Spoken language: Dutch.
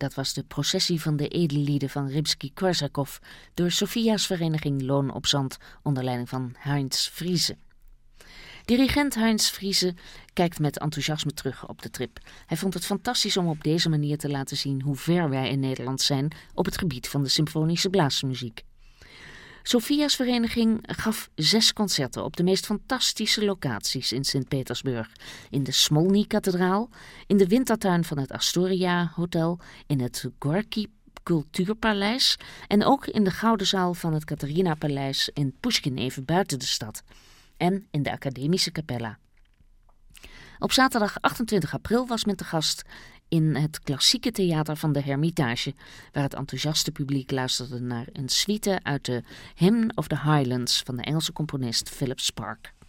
Dat was de processie van de edellieden van Rimsky-Korsakov door Sofia's vereniging Loon op Zand onder leiding van Heinz Friese. Dirigent Heinz Friese kijkt met enthousiasme terug op de trip. Hij vond het fantastisch om op deze manier te laten zien hoe ver wij in Nederland zijn op het gebied van de symfonische blaasmuziek. Sofia's vereniging gaf 6 concerten op de meest fantastische locaties in Sint-Petersburg. In de Smolny-kathedraal, in de wintertuin van het Astoria Hotel, in het Gorky Cultuurpaleis en ook in de Gouden Zaal van het Catharina-paleis in Pushkin even buiten de stad. En in de Academische Capella. Op zaterdag 28 april was men te gast in het klassieke theater van de Hermitage, waar het enthousiaste publiek luisterde naar een suite uit de Hymn of the Highlands van de Engelse componist Philip Spark.